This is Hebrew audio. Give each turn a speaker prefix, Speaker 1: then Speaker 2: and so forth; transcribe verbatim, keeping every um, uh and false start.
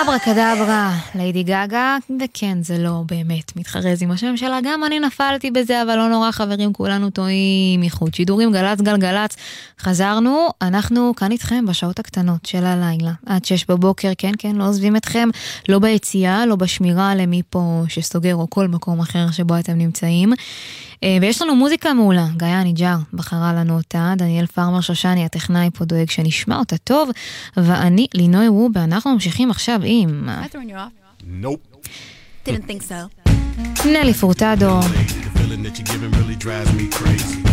Speaker 1: אברה קדברה, ליידי גגה, וכן, זה לא באמת מתחרז עם השם שלה, גם אני נפלתי בזה, אבל לא נורא חברים, כולנו טועים, איחוד שידורים, גלץ גלגלץ, חזרנו, אנחנו כאן איתכם בשעות הקטנות של הלילה, עד שש בבוקר, כן, כן, לא עוזבים אתכם, לא ביציאה, לא בשמירה למי פה שסוגר או כל מקום אחר שבו אתם נמצאים, ויש לנו מוזיקה מעולה, גאיה ניג'ר בחרה לנו אותה, דניאל פרמר שושני, הטכנאי פה דואג שנשמע אותה טוב, ואני לינוי רובה, אנחנו ממשיכים עכשיו עם...
Speaker 2: Nope. Didn't think so.
Speaker 1: נלי פורטדו.